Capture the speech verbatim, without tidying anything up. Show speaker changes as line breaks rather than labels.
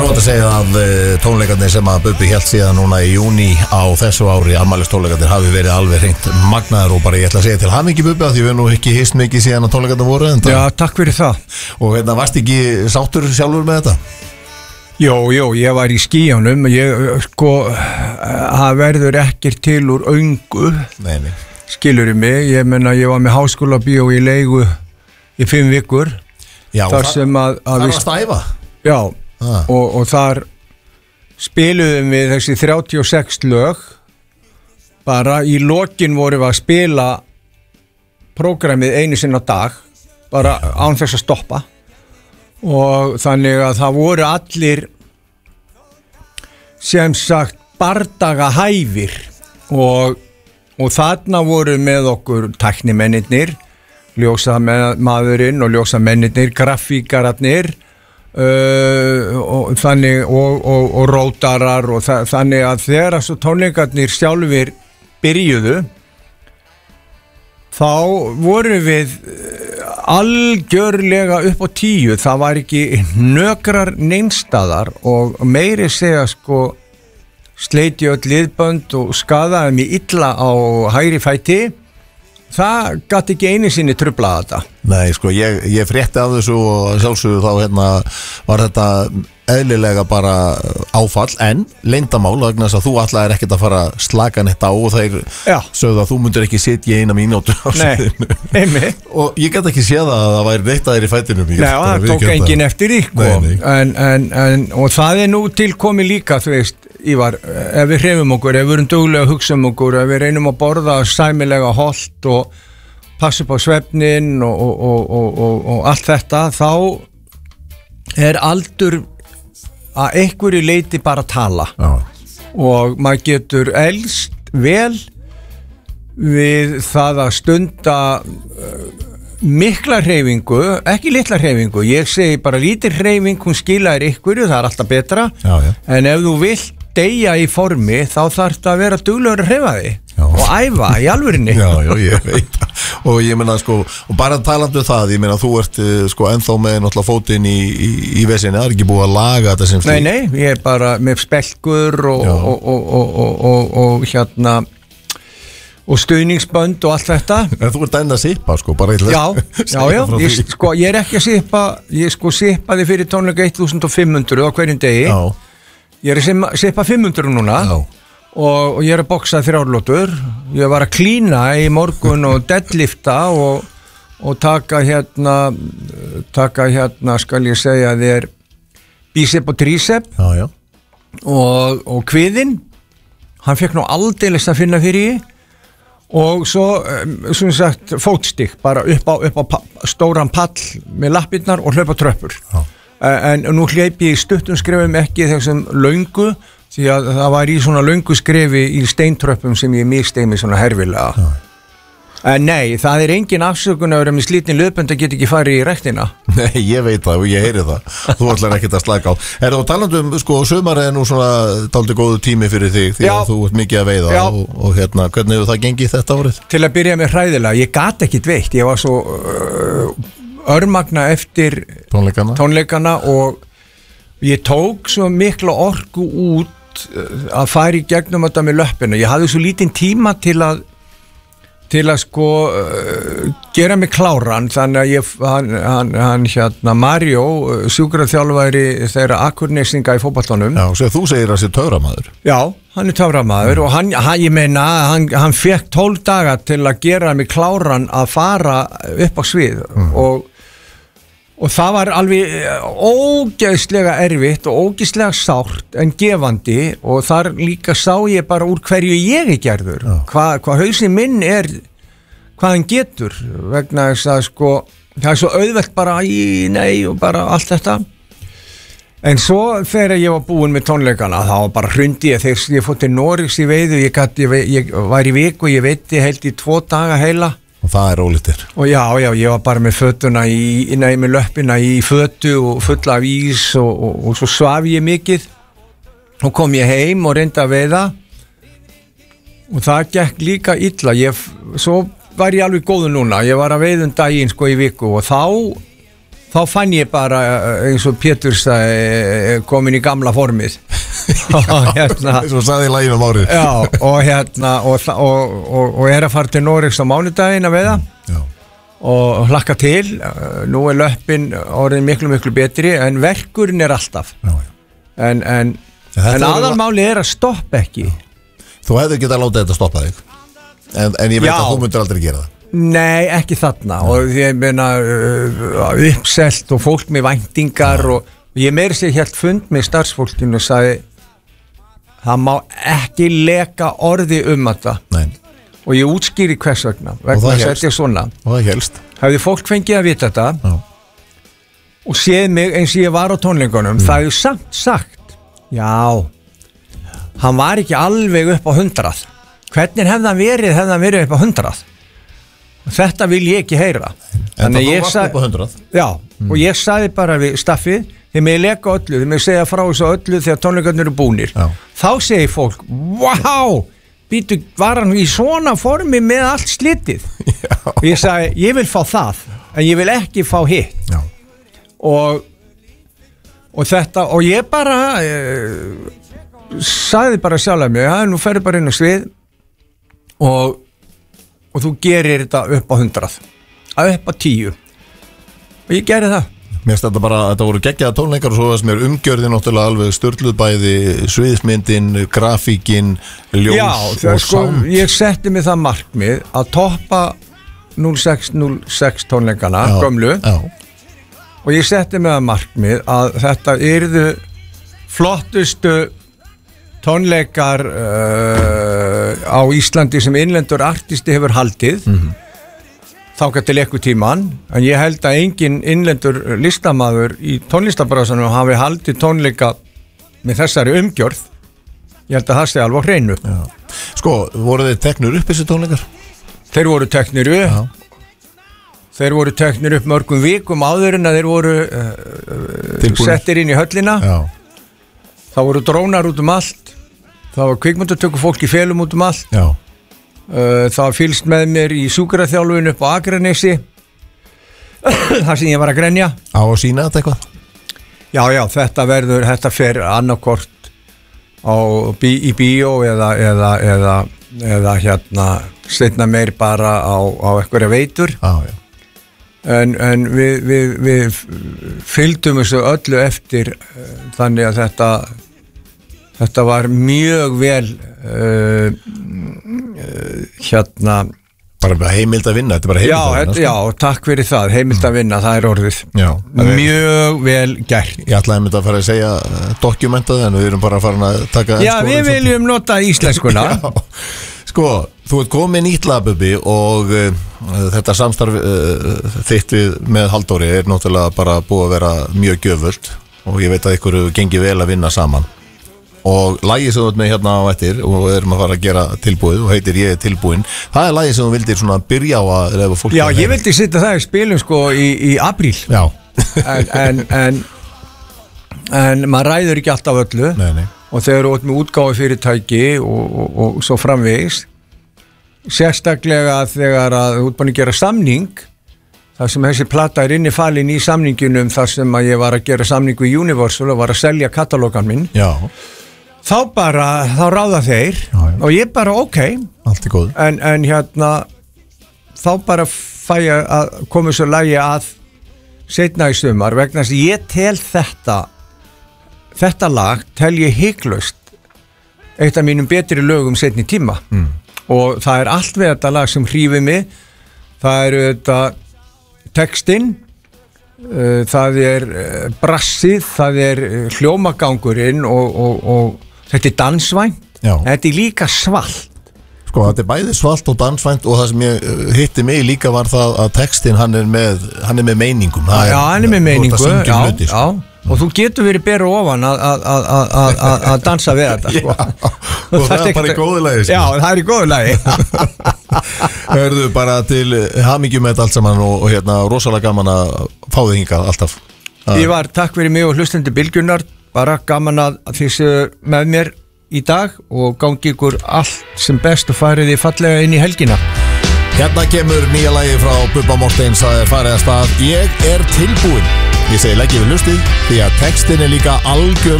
óvænt að segja að tónleikarnir sem að Bubbi hélt síðan núna í júní á þessu ári, afmælistónleikarnir, hafi verið alveg hreint magnaður og bara ég ætla að segja til hamingju Bubbi að því við erum nú ekki hist mikið síðan að tónleikarnir voru.
Já, takk fyrir það.
Og hérna, varst ekki sáttur sjálfur með þetta?
Jó, jó, ég var í skíjanum, ég, sko, það verður ekkert til úr öngu,
nei, nei.
Skilurðu mig, ég menna, ég var með háskólabíó í leigu í fimm vikur.
Já,
þar sem að, að
það var stæfa.
Já,
ah.
og, og þar spiluðum við þessi þrjátíu og sex lög, bara í lokin vorum við að spila prógramið einu sinni á dag, bara án þess að stoppa, og þannig að það voru allir sem sagt bardaga hæfir, og, og þarna voru með okkur tæknimennirnir, ljósamaðurinn og ljósamennirnir, grafíkararnir, uh, og þannig og, og, og rótarar og þa þannig að þegar svo tónleikarnir sjálfur byrjuðu, þá voru við algjörlega upp á tíu. Það var ekki nökrar neinstaðar og meiri segja sko sleiti öll liðbönd og skadaði mig illa á hægri fæti. Það gat ekki einu sinni truflað þetta.
Nei, sko, ég, ég frétti af þessu og sjálfsögðu þá hérna var þetta eðlilega bara áfall, en leyndamál vegna þess að þú ætlaðir ekkert að fara slaka neitt á og þeir
Já.
sögðu að þú mundir ekki sitja í eina mínútu á sviðinu.
Nei, einmitt.
Og ég get ekki séð að það væri neitt að þér í fætinum.
Nei, það tók enginn eftir ykkur. En, en, en, og það er nú tilkomi líka, þú veist, Ívar, ef við hreyfum okkur, ef við erum duglega að hugsa um okkur, ef við reynum að borða sæmilega holt og passa upp á svefnin og, og, og, og, og, og allt þetta, þá er aldur að einhverju leiti bara að tala.
Já.
Og maður getur elst vel við það að stunda uh, mikla hreyfingu, ekki litla hreyfingu. Ég segi bara lítil hreyfing, hún skilaðir einhverju, það er alltaf betra.
Já, já.
En ef þú vilt deyja í formi, þá þarf það að vera duglegur að hreyfa þig. Já. Og æfa í alvörinni.
Já, já, ég veit. Og ég meina sko, og bara talandi um það, ég meina þú ert sko ennþá með náttúrulega fótinn í, í, í vesinni, það er ekki búið að laga þetta sem slík.
Nei, nei, ég er bara með spelkur og, og, og, og, og, og, og hérna og stuðningsbönd og allt þetta.
En þú ert enn að sippa sko, bara
Já, já, já, ég, sko, ég er ekki að sippa, ég sko sippaði fyrir tónleika fimmtán hundruð á hverjum degi.
Já.
Ég er að sippa fimm hundruð núna.
Já.
Og, og ég er að boksa þrjárlótur. Ég var að klína í morgun og deadlifta og, og taka hérna taka hérna skal ég segja þér bíceps og tríceps.
Já, já.
Og, og kviðinn, hann fekk nú aldeilis að finna fyrir ég. Og svo sem sagt fótstikk bara upp á, upp á pa, stóran pall með lappirnar og hlaupa tröppur.
Já.
En nú hleyp ég í stuttum skrefum ekki þessum löngu, því að það var í svona löngu skrefi í steintröppum sem ég missteig mig svona herfilega. Já. En nei, það er engin afsökun að vera með slítin löpönd að geta ekki farið í rektina.
Nei, ég veit það og ég heyri það. Þú ætlar ekkert að slaka á. Er þú talandi um, sko, sumar er nú svona dálítið góðu tími fyrir þig, því Já. Að þú ert mikið að veiða og, og hérna, hvernig hefur það gengið þetta árið? Til
að byrja með hræðilega, ég gat ekkit veitt, ég var svo uh, örmagna eftir
tónleikana.
tónleikana og ég tók svo mikla orku út uh, að fara í gegnum þetta með löppina. Ég hafði svo lítinn tíma til að til að sko uh, gera mig kláran, þannig að ég hann, hann, hann hérna Mario sjúkraþjálfari þeirra Akurnesinga í fótboltanum.
Já, svo þú segir að sé töframaður.
Já, hann er töframaður mm. og hann, hann ég meina, hann, hann fekk tólf daga til að gera mig kláran að fara upp á svið mm. og og það var alveg ógeðslega erfitt og ógeðslega sárt en gefandi og þar líka sá ég bara úr hverju ég er gerður, hvað hva hausinn minn er, hvað hann getur vegna þess að sko það er svo auðvelt bara í nei og bara allt þetta. En svo þegar ég var búinn með tónleikana þá bara hrundi ég, þegar ég fór til Noregs í veiðu, ég, gat, ég, ég var í viku og ég veitti held í tvo daga heila.
Og það er ólítir.
Og já, já, ég var bara með fötuna í, nei, með löppina í fötu og fulla af ís og, og, og svo svaf ég mikið og kom ég heim og reyndi að veiða og það gekk líka illa. Ég, svo var ég alveg góður núna, ég var að veiða um daginn sko í viku og þá þá fann ég bara eins og Pétur sagði komin í gamla formið og hérna
eins og sagði í laginu um árið
já, og hérna og, og, og, og er að fara til Noregs á mánudaginn að veiða
já.
og hlakka til nú er löppin orðin miklu miklu betri en verkurinn er alltaf
já, já.
en, en, en aðalmáli er að stoppa ekki
þú hefði getað látið þetta stoppa þig en, en ég veit
já.
að þú myndir aldrei gera það
Nei, ekki þarna ja. og ég meina uh, uppselt og fólk með væntingar ja. og, og ég meiri sér helt fund með starfsfólkinu og sagði það má ekki leka orði um þetta
Nei.
og ég útskýri hvers vegna vegna að setja svona
og það helst
hefði fólk fengið að vita þetta
ja.
og séð mig eins og ég var á tónleikunum mm. það er ju samt sagt já hann var ekki alveg upp á hundrað hvernig hefði hann verið hefði hann verið upp á hundrað þetta vil ég ekki heyra
en það þú varst upp á hundrað
já, mm. og ég sagði bara við staffið þið með leka öllu, þið með segja frá þessu öllu þegar tónleikarnir eru búnir
já.
þá segir fólk, wow býtu, var hann í svona formi með allt slitið og ég sagði, ég vil fá það en ég vil ekki fá hitt
já.
og og þetta, og ég bara eh, sagði bara sjálf að mig, já, nú ferðu bara inn á svið og og þú gerir þetta upp á hundrað að upp á tíu og ég gerði það
Mér finnst þetta bara, þetta voru geggjaða tónleikar og svo það sem er umgjörðin náttúrulega alveg störluð bæði sviðsmyndin, grafíkin ljós
Já,
og
sko,
sound
ég setti mig það markmið að toppa núll sex núll sex tónleikana
já,
gömlu
já.
og ég setti mig það markmið að þetta yrðu flottustu tónleikar uh, á Íslandi sem innlendur artisti hefur haldið mm-hmm. þangað til ekkur tíman en ég held að engin innlendur listamaður í tónlistabrásanum hafi haldið tónleika með þessari umgjörð ég held að það sé alveg á hreinu
Já. Sko, voru þeir teknir upp þessi tónleikar?
Þeir voru teknir upp Já. Þeir voru teknir upp mörgum vikum áður en að þeir voru uh, settir inn í höllina
Já.
Það voru drónar út um allt það var kvikmyndatöku fólk í felum út um allt
Já.
Það var fylgst með mér í sjúkraþjálfun upp á Akranesi þar sem ég var að grenja
Á að sína þetta eitthvað?
Já, já, þetta verður, þetta fer annarkort á, í bíó eða, eða, eða, eða hérna seinna meir bara á, á einhverja veitur
Já, já
En, en við, við, við fylgdum þessu öllu eftir þannig að þetta þetta var mjög vel uh, uh, hérna
bara heimild að vinna, þetta er bara heimild
já,
að vinna
þetta, já, takk fyrir það, heimild að vinna það er orðið,
já,
mjög vel gert
ég ætlaði að mynda að fara að segja dokumentað en við erum bara að fara að taka
já, við viljum nota íslenskuna
já, sko, þú ert komið nýtt lagbubbi og uh, þetta samstarf uh, þitt við með Halldóri er náttúrulega bara búið að vera mjög gjöfult og ég veit að ykkur gengi vel að vinna saman og lagið sem þú ert með hérna á eftir og við erum að fara að gera tilbúið og heitir Ég er tilbúin það er lagið sem þú vildir svona byrja á að lefa fólk
já, ég vildi sitta það í spilum sko í, í apríl
já
en, en, en en maður ræður ekki alltaf öllu
nei, nei.
og þegar þú ert með útgáfi fyrirtæki og, og, og svo framvegis sérstaklega þegar að þú ert búin að gera samning þar sem þessi plata er innifalin í samningunum þar sem að ég var að gera samningu í Universal og var að selja katalógan minn
já
þá bara, þá ráða þeir
já, já.
og ég bara ok
allt er góð
en, en hérna þá bara fæ ég að koma svo lagi að seinna í sumar vegna þess að ég tel þetta þetta lag tel ég hygglust eitt af mínum betri lögum seinni tíma mm. og það er allt við þetta lag sem hrífið mig það er þetta textinn uh, það er uh, brassið það er uh, hljómagangurinn og, og, og þetta er dansvænt,
Já.
Þetta er líka svalt
sko þetta er bæði svalt og dansvænt og það sem ég hitti mig líka var það að textin hann er með, hann er með meiningum
já, er, hann er með meiningu já,
hluti, sko.
já. og þú getur verið beru ofan að dansa við þetta sko.
og það er bara í góðu lagi sko.
já það er í góðu lagi
hörðu bara til hamingju með þetta allt saman og, og hérna rosalega gaman að fá þig hingað alltaf að...
ég var takk fyrir mig og hlustandi Bylgjunnar bara gaman að þið séu með mér í dag og gangi ykkur allt sem best og farið í fallega inn í helgina
Hérna kemur nýja lagi frá Bubba Mortens, það er farið að stað. Ég er tilbúinn. Ég segi leggið við hlustið því að textin er líka algjör